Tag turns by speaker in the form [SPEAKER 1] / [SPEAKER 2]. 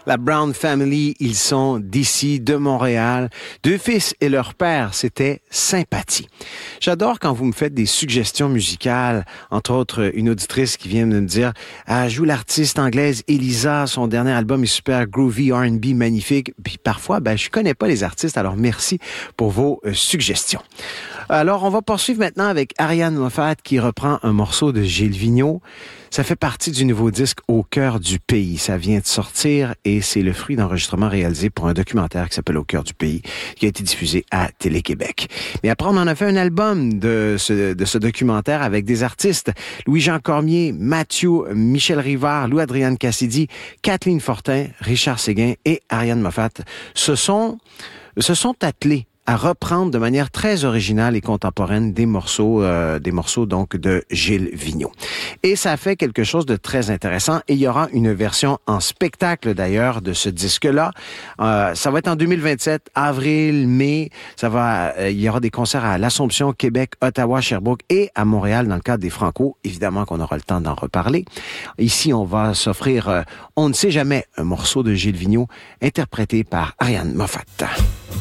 [SPEAKER 1] La Brown Family, ils sont d'ici, de Montréal. Deux fils et leur père, c'était Sympathie. J'adore quand vous me faites des suggestions musicales. Entre autres, une auditrice qui vient de me dire « joue l'artiste anglaise Elisa, son dernier album est super groovy, R&B, magnifique. » Puis parfois, je connais pas les artistes, alors merci pour vos suggestions. Alors, on va poursuivre maintenant avec Ariane Moffat qui reprend un morceau de Gilles Vigneault. Ça fait partie du nouveau disque Au cœur du pays. Ça vient de sortir et c'est le fruit d'enregistrements réalisés pour un documentaire qui s'appelle Au cœur du pays, qui a été diffusé à Télé-Québec. Mais après, on en a fait un album de ce documentaire avec des artistes. Louis-Jean Cormier, Mathieu, Michel Rivard, Louis-Adrienne Cassidy, Kathleen Fortin, Richard Séguin et Ariane Moffat se sont attelés à reprendre de manière très originale et contemporaine des morceaux donc de Gilles Vigneault. Et ça fait quelque chose de très intéressant. Et il y aura une version en spectacle d'ailleurs de ce disque-là. Ça va être en 2027, avril, mai. Il y aura des concerts à l'Assomption, Québec, Ottawa, Sherbrooke et à Montréal dans le cadre des Franco. Évidemment qu'on aura le temps d'en reparler. Ici, on va s'offrir On ne sait jamais, un morceau de Gilles Vigneault interprété par Ariane Moffat.